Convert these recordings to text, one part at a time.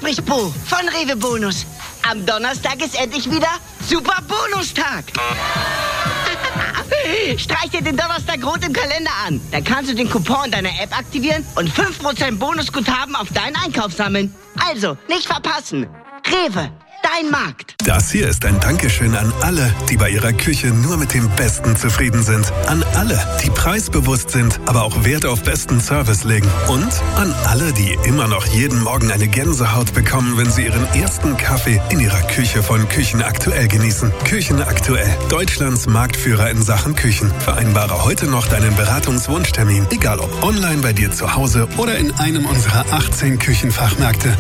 spricht Bo von Rewe Bonus. Am Donnerstag ist endlich wieder Super Bonustag. Streich dir den Donnerstag rot im Kalender an. Dann kannst du den Coupon deiner App aktivieren und 5% Bonusguthaben auf deinen Einkauf sammeln. Also, nicht verpassen. Rewe, dein Markt. Das hier ist ein Dankeschön an alle, die bei ihrer Küche nur mit dem Besten zufrieden sind. An alle, die preisbewusst sind, aber auch Wert auf besten Service legen. Und an alle, die immer noch jeden Morgen eine Gänsehaut bekommen, wenn sie ihren ersten Kaffee in ihrer Küche von Küchen Aktuell genießen. Küchen Aktuell, Deutschlands Marktführer in Sachen Küchen. Vereinbare heute noch deinen Beratungswunschtermin, egal ob online bei dir zu Hause oder in einem unserer 18 Küchenfachmärkte.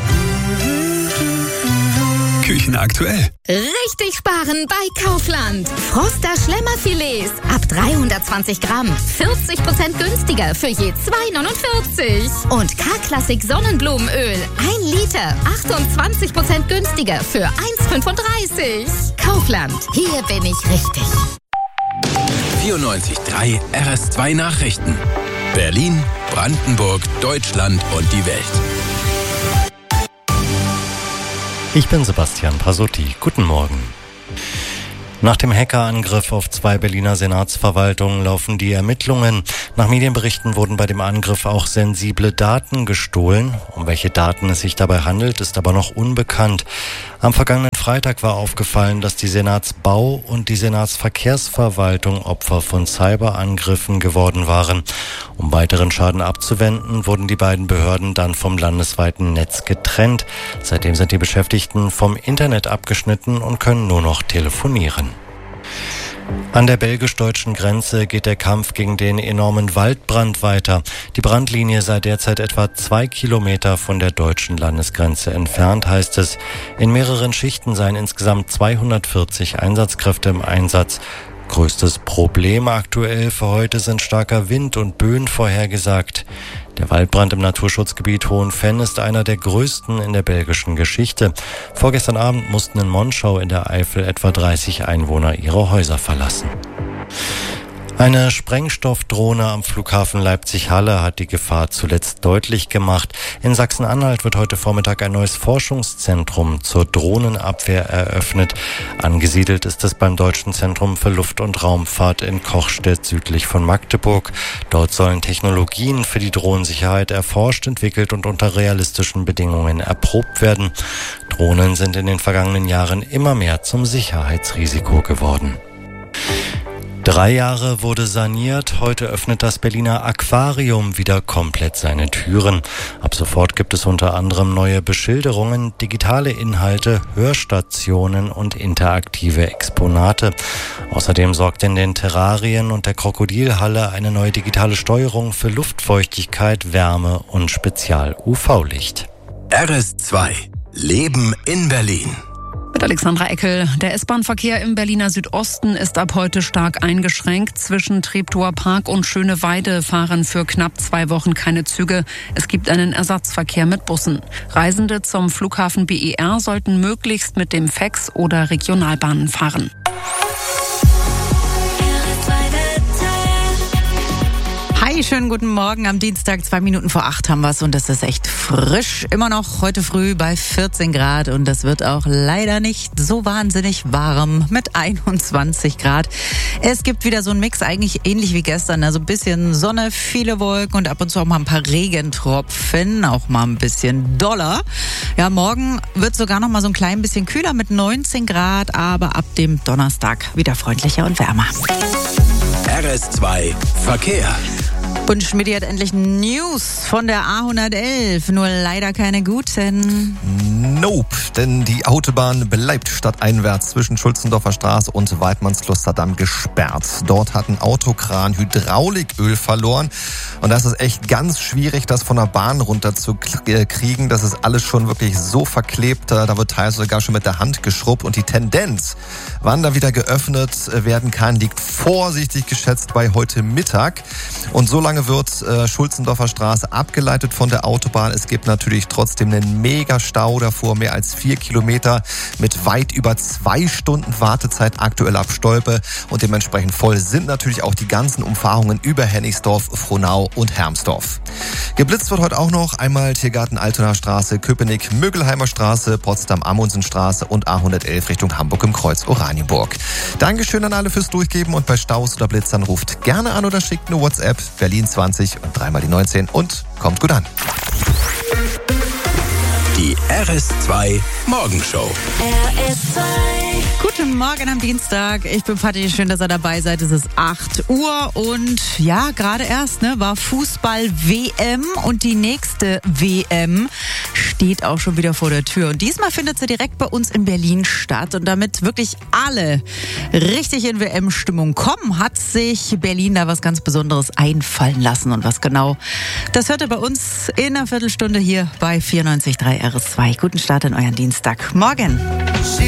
Küchen Aktuell. Richtig sparen bei Kaufland. Froster Schlemmerfilets ab 320 Gramm. 40% günstiger für je 2,49. Und K-Klassik Sonnenblumenöl. 1 Liter. 28% günstiger für 1,35. Kaufland. Hier bin ich richtig. 94.3 RS2 Nachrichten. Berlin, Brandenburg, Deutschland und die Welt. Ich bin Sebastian Pasotti. Guten Morgen. Nach dem Hackerangriff auf 2 Berliner Senatsverwaltungen laufen die Ermittlungen. Nach Medienberichten wurden bei dem Angriff auch sensible Daten gestohlen. Um welche Daten es sich dabei handelt, ist aber noch unbekannt. Am vergangenen Freitag war aufgefallen, dass die Senatsbau- und die Senatsverkehrsverwaltung Opfer von Cyberangriffen geworden waren. Um weiteren Schaden abzuwenden, wurden die beiden Behörden dann vom landesweiten Netz getrennt. Seitdem sind die Beschäftigten vom Internet abgeschnitten und können nur noch telefonieren. An der belgisch-deutschen Grenze geht der Kampf gegen den enormen Waldbrand weiter. Die Brandlinie sei derzeit etwa 2 Kilometer von der deutschen Landesgrenze entfernt, heißt es. In mehreren Schichten seien insgesamt 240 Einsatzkräfte im Einsatz. Größtes Problem aktuell für heute sind starker Wind und Böen vorhergesagt. Der Waldbrand im Naturschutzgebiet Hohenfenn ist einer der größten in der belgischen Geschichte. Vorgestern Abend mussten in Monschau in der Eifel etwa 30 Einwohner ihre Häuser verlassen. Eine Sprengstoffdrohne am Flughafen Leipzig-Halle hat die Gefahr zuletzt deutlich gemacht. In Sachsen-Anhalt wird heute Vormittag ein neues Forschungszentrum zur Drohnenabwehr eröffnet. Angesiedelt ist es beim Deutschen Zentrum für Luft- und Raumfahrt in Kochstedt südlich von Magdeburg. Dort sollen Technologien für die Drohnensicherheit erforscht, entwickelt und unter realistischen Bedingungen erprobt werden. Drohnen sind in den vergangenen Jahren immer mehr zum Sicherheitsrisiko geworden. 3 Jahre wurde saniert, heute öffnet das Berliner Aquarium wieder komplett seine Türen. Ab sofort gibt es unter anderem neue Beschilderungen, digitale Inhalte, Hörstationen und interaktive Exponate. Außerdem sorgt in den Terrarien und der Krokodilhalle eine neue digitale Steuerung für Luftfeuchtigkeit, Wärme und Spezial-UV-Licht. RS2 Leben in Berlin. Mit Alexandra Eckel. Der S-Bahn-Verkehr im Berliner Südosten ist ab heute stark eingeschränkt. Zwischen Treptower Park und Schöneweide fahren für knapp 2 Wochen keine Züge. Es gibt einen Ersatzverkehr mit Bussen. Reisende zum Flughafen BER sollten möglichst mit dem FEX oder Regionalbahnen fahren. Hi, schönen guten Morgen. Am Dienstag 2 Minuten vor 8 haben wir es und es ist echt frisch. Immer noch heute früh bei 14 Grad und das wird auch leider nicht so wahnsinnig warm mit 21 Grad. Es gibt wieder so einen Mix, eigentlich ähnlich wie gestern. Also ein bisschen Sonne, viele Wolken und ab und zu auch mal ein paar Regentropfen, auch mal ein bisschen doller. Ja, morgen wird sogar noch mal so ein klein bisschen kühler mit 19 Grad, aber ab dem Donnerstag wieder freundlicher und wärmer. RS2 Verkehr. Und Schmidti hat endlich News von der A111, nur leider keine guten. Nope, denn die Autobahn bleibt stadteinwärts zwischen Schulzendorfer Straße und Weidmannsklosterdamm gesperrt. Dort hat ein Autokran Hydrauliköl verloren und das ist echt ganz schwierig, das von der Bahn runter zu kriegen. Das ist alles schon wirklich so verklebt, da wird teils sogar schon mit der Hand geschrubbt und die Tendenz, wann da wieder geöffnet werden kann, liegt vorsichtig geschätzt bei heute Mittag. Und so lange wird Schulzendorfer Straße abgeleitet von der Autobahn. Es gibt natürlich trotzdem einen Mega-Stau davor, mehr als 4 Kilometer mit weit über 2 Stunden Wartezeit aktuell ab Stolpe. Und dementsprechend voll sind natürlich auch die ganzen Umfahrungen über Hennigsdorf, Frohnau und Hermsdorf. Geblitzt wird heute auch noch einmal Tiergarten-Altonaer Straße, Köpenick, Mögelheimer Straße, Potsdam-Amundsen-Straße und A111 Richtung Hamburg im Kreuz Oranienburg. Dankeschön an alle fürs Durchgeben und bei Staus oder Blitzern ruft gerne an oder schickt eine WhatsApp Berlin 20 und 3 mal die 19 und kommt gut an. Die RS2 Morgenshow. RS2. Guten Morgen am Dienstag. Ich bin Patti. Schön, dass ihr dabei seid. Es ist 8 Uhr und ja, gerade erst war Fußball-WM und die nächste WM steht auch schon wieder vor der Tür. Und diesmal findet sie direkt bei uns in Berlin statt. Und damit wirklich alle richtig in WM-Stimmung kommen, hat sich Berlin da was ganz Besonderes einfallen lassen. Und was genau, das hört ihr bei uns in einer Viertelstunde hier bei 94.3 RS2. Guten Start in euren Dienstag. Morgen.